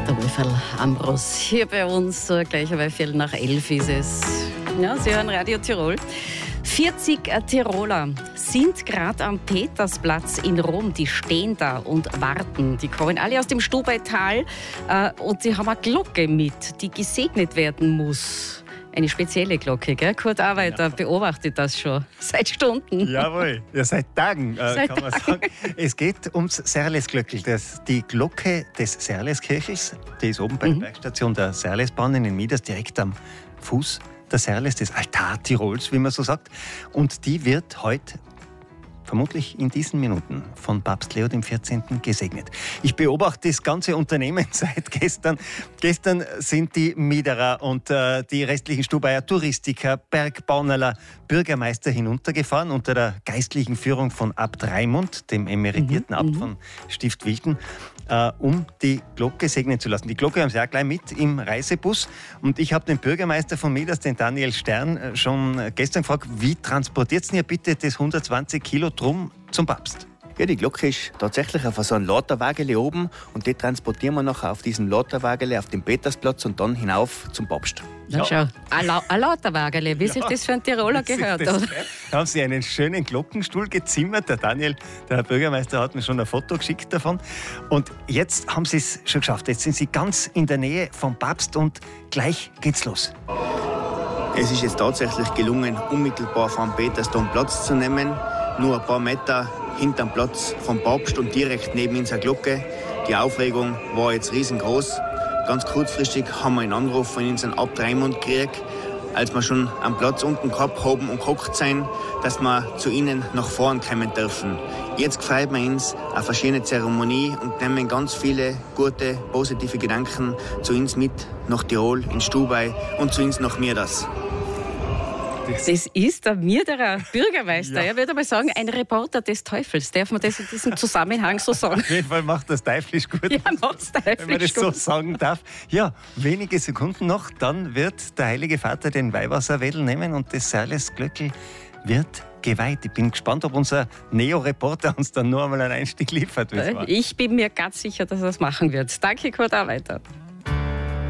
Der Wolferl Ambros hier bei uns, gleich bei 11:15 ist es. Ja, Sie hören Radio Tirol. 40 Tiroler sind gerade am Petersplatz in Rom. Die stehen da und warten. Die kommen alle aus dem Stubaital und sie haben eine Glocke mit, die gesegnet werden muss. Eine spezielle Glocke, gell? Kurt Arbeiter beobachtet das schon seit Stunden. Jawohl, ja, seit Tagen kann man sagen. Es geht ums Serlesglöckl, die Glocke des Serleskirchels. Die ist oben bei der Bergstation der Serlesbahn in den Mieders, direkt am Fuß der Serles, des Altar Tirols, wie man so sagt. Und die wird heute vermutlich in diesen Minuten von Papst Leo XIV. Gesegnet. Ich beobachte das ganze Unternehmen seit gestern. Gestern sind die Miederer und die restlichen Stubaier Touristiker, Bergbaunerler, Bürgermeister hinuntergefahren unter der geistlichen Führung von Abt Raimund, dem emeritierten Abt von Stift Wilden, um die Glocke segnen zu lassen. Die Glocke haben sie auch gleich mit im Reisebus. Und ich habe den Bürgermeister von Mieders, den Daniel Stern, schon gestern gefragt, wie transportiert ihr bitte das 120 Kilo drum zum Papst? Ja, die Glocke ist tatsächlich auf so einem Laterwagele oben und die transportieren wir nachher auf diesem Laterwagele auf den Petersplatz und dann hinauf zum Papst. Ja, schau, ein Laterwagele, wie sich das für einen Tiroler gehört, oder? Da haben sie einen schönen Glockenstuhl gezimmert. Der Daniel, der Herr Bürgermeister, hat mir schon ein Foto geschickt davon. Und jetzt haben sie es schon geschafft. Jetzt sind sie ganz in der Nähe vom Papst und gleich geht's los. Es ist jetzt tatsächlich gelungen, unmittelbar vom Petersdom Platz zu nehmen. Nur ein paar Meter hinterm Platz vom Papst und direkt neben unserer Glocke. Die Aufregung war jetzt riesengroß. Ganz kurzfristig haben wir einen Anruf von unserem Abt Raimund gekriegt, als wir schon am Platz unten gehabt haben und gehockt sind, dass wir zu ihnen nach vorn kommen dürfen. Jetzt freuen wir uns auf eine schöne Zeremonie und nehmen ganz viele gute, positive Gedanken zu uns mit nach Tirol, in Stubai und zu uns nach Mieders. Das ist der Miederer Bürgermeister. Ja. Ich würde mal sagen, ein Reporter des Teufels. Darf man das in diesem Zusammenhang so sagen? Auf jeden Fall macht das teuflisch gut. Ja, macht's teuflisch wenn man das gut. so sagen darf. Ja, wenige Sekunden noch, dann wird der Heilige Vater den Weihwasserwedel nehmen und das Serlesglöckl wird geweiht. Ich bin gespannt, ob unser Neo-Reporter uns dann nur einmal einen Einstieg liefert. Ich bin mir ganz sicher, dass er das machen wird. Danke, Kurt Arbeiter.